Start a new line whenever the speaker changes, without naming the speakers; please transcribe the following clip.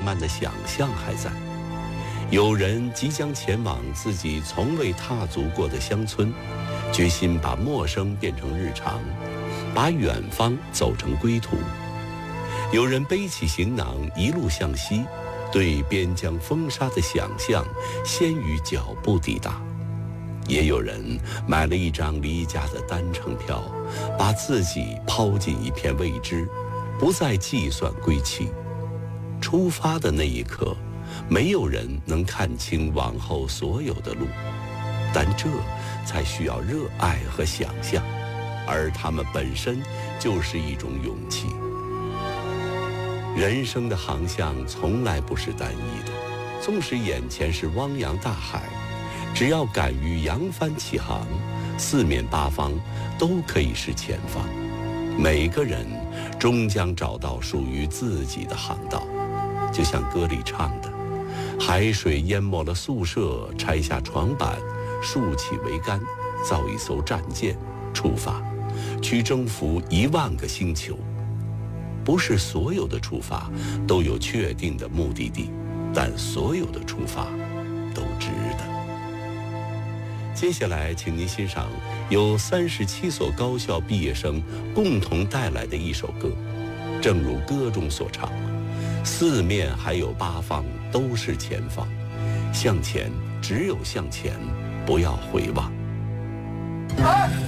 漫的想象还在。有人即将前往自己从未踏足过的乡村，决心把陌生变成日常，把远方走成归途。有人背起行囊一路向西，对边疆风沙的想象先于脚步抵达。也有人买了一张离家的单程票，把自己抛进一片未知，不再计算归期。出发的那一刻，没有人能看清往后所有的路，但这才需要热爱和想象，而它们本身就是一种勇气。人生的航向从来不是单一的，纵使眼前是汪洋大海，只要敢于扬帆起航，四面八方都可以是前方。每个人终将找到属于自己的航道，就像歌里唱的，海水淹没了宿舍，拆下床板，竖起桅杆，造一艘战舰，出发去征服10000个星球。不是所有的出发都有确定的目的地，但所有的出发都值得。接下来请您欣赏由37所高校毕业生共同带来的一首歌，正如歌中所唱，四面还有八方都是前方，向前，只有向前，不要回望。